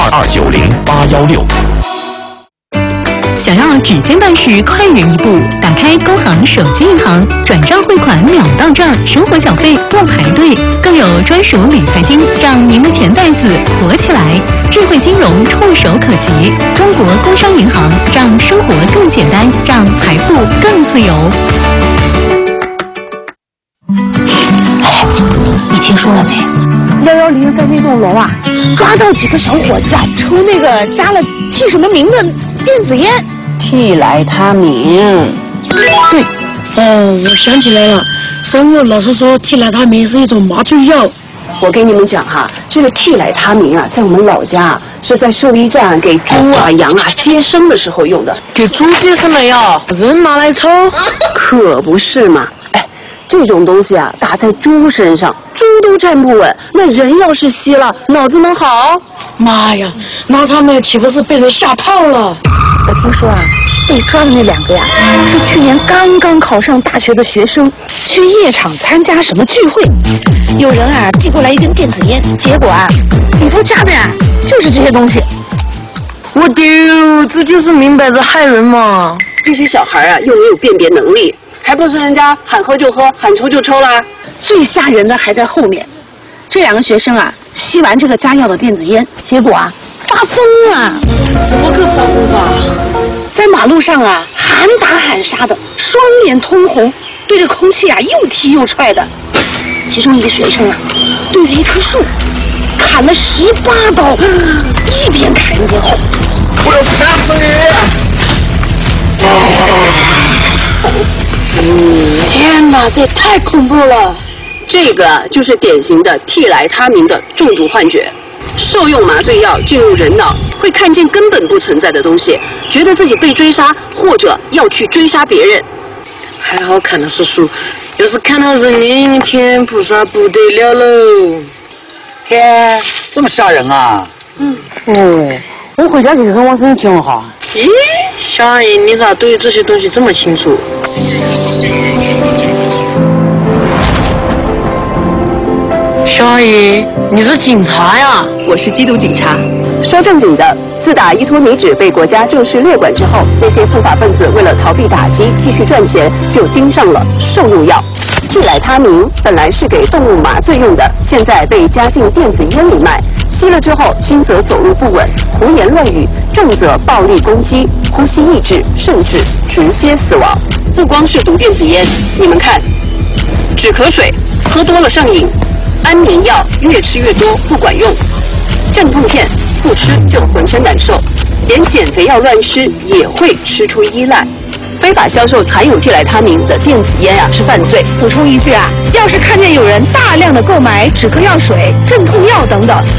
290-816。 想要指尖办事快人一步，打开工行手机银行，转账汇款秒到账，生活缴费不排队，更有专属理财金，让您的钱袋子活起来。智慧金融触手可及，中国工商银行让生活更简单，让财富更自由。 你听说了没？110在那栋楼啊，抓到几个小伙子啊，抽那个扎了替什么名的电子烟， 替来他明。 对，我想起来了，上午老师说替来他明是一种麻醉药。 我给你们讲哈，这个替来他明啊，在我们老家是在兽医站给猪啊、羊啊接生的时候用的。 给猪接生的药，人拿来抽？ 可不是嘛！哎，这种东西啊，打在猪身上，猪都站不稳，那人要是吸了，脑子能好？ 妈呀，那他们岂不是被人下套了？ 我听说啊，被抓的那2个呀，是去年刚刚考上大学的学生，去夜场参加什么聚会，有人啊递过来一根电子烟，结果啊，里头加的呀就是这些东西。 我丢，这就是明摆着害人嘛！ 这些小孩啊，又没有辨别能力，还不是人家喊喝就喝，喊抽就抽啦。 最吓人的还在后面，这2个学生啊，吸完这个加药的电子烟，结果啊发疯了。 怎么个发疯法？ 在马路上啊，喊打喊杀的，双脸通红，对着空气啊又踢又踹的。其中一个学生啊，对着一棵树砍了18刀，一边砍一边吼：“ 我要砍死你！”天哪，这也太恐怖了！这个就是典型的替来他明的中毒幻觉。受用麻醉药进入人脑，会看见根本不存在的东西，觉得自己被追杀，或者要去追杀别人。 还好砍的是树，要是看到人脸，天菩萨不得了喽！ 天，这么吓人啊！ 我回家去看看我身体挺好。咦，小阿姨，你咋对这些东西这么清楚？小阿姨，你是警察呀？ 我是缉毒警察。说正经的，自打依托米脂被国家正式列管之后，那些不法分子为了逃避打击，继续赚钱，就盯上了兽用药。替来他明本来是给动物麻醉用的，现在被加进电子烟里卖。吸了之后，轻则走路不稳、胡言乱语，重则暴力攻击、呼吸抑制，甚至直接死亡。不光是毒电子烟，你们看，止咳水喝多了上瘾，安眠药越吃越多不管用，镇痛片不吃就浑身难受，连减肥药乱吃也会吃出依赖。非法销售含有替来他明的电子烟啊是犯罪。 补充一句啊，要是看见有人大量的购买止咳药水、镇痛药等等，